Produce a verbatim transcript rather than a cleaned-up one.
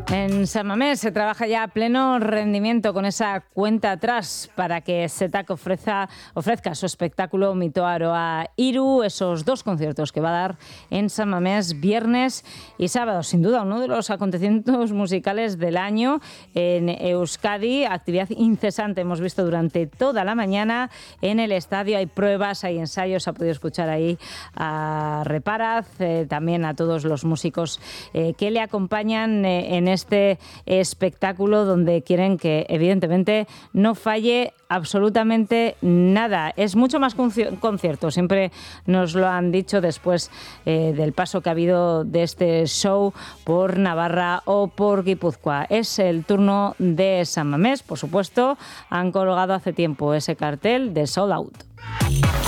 En San Mamés se trabaja ya a pleno rendimiento con esa cuenta atrás para que Setak ofrezca, ofrezca su espectáculo Mito Aroa Iru, esos dos conciertos que va a dar en San Mamés viernes y sábado. Sin duda, uno de los acontecimientos musicales del año en Euskadi, actividad incesante hemos visto durante toda la mañana en el estadio. Hay pruebas, hay ensayos, ha podido escuchar ahí a Reparaz, eh, también a todos los músicos eh, que le acompañan eh, en este espectáculo donde quieren que evidentemente no falle absolutamente nada. Es mucho más que un concierto, siempre nos lo han dicho después eh, del paso que ha habido de este show por Navarra o por Guipúzcoa. Es el turno de San Mamés, por supuesto, han colgado hace tiempo ese cartel de Sold Out.